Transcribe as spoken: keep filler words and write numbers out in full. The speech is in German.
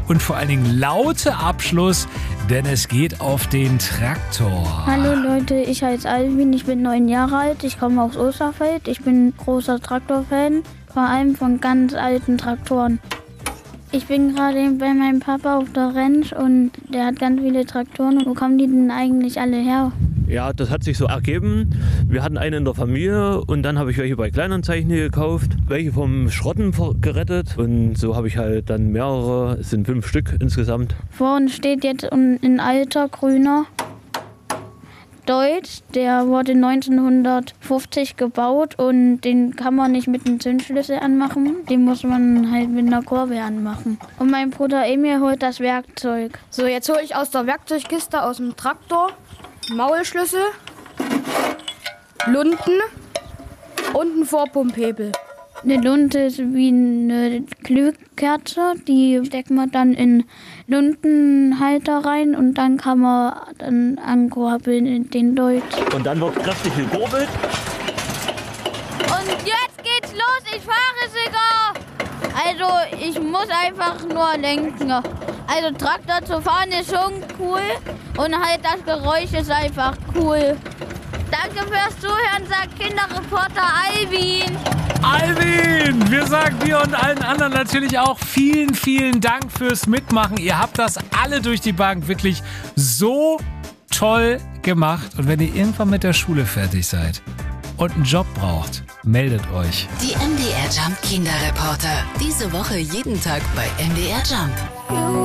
und vor allen Dingen laute Abschluss, denn es geht auf den Traktor. Hallo Leute, ich heiße Alvin, ich bin neun Jahre alt, ich komme aus Osterfeld, ich bin großer Traktorfan, vor allem von ganz alten Traktoren. Ich bin gerade bei meinem Papa auf der Ranch und der hat ganz viele Traktoren. Und wo kommen die denn eigentlich alle her? Ja, das hat sich so ergeben. Wir hatten einen in der Familie und dann habe ich welche bei Kleinanzeigen hier gekauft, welche vom Schrotten gerettet und so habe ich halt dann mehrere, es sind fünf Stück insgesamt. Vor uns steht jetzt ein alter grüner Deutz, der wurde neunzehnhundertfünfzig gebaut und den kann man nicht mit einem Zündschlüssel anmachen, den muss man halt mit einer Kurbel anmachen. Und mein Bruder Emil holt das Werkzeug. So, jetzt hole ich aus der Werkzeugkiste aus dem Traktor Maulschlüssel, Lunten und einen Vorpumphebel. Eine Lunte ist wie eine Glühkerze, die steckt man dann in Luntenhalter rein und dann kann man dann ankurbeln in den Deutz. Und dann wird kräftig gekurbelt. Und jetzt geht's los, ich fahre sogar. Also ich muss einfach nur lenken. Also Traktor zu fahren ist schon cool und halt das Geräusch ist einfach cool. Danke fürs Zuhören, sagt Kinderreporter Alvin. Alvin, wir sagen dir und allen anderen natürlich auch vielen, vielen Dank fürs Mitmachen. Ihr habt das alle durch die Bank wirklich so toll gemacht. Und wenn ihr irgendwann mit der Schule fertig seid und einen Job braucht, meldet euch. Die M D R Jump Kinderreporter. Diese Woche jeden Tag bei M D R Jump.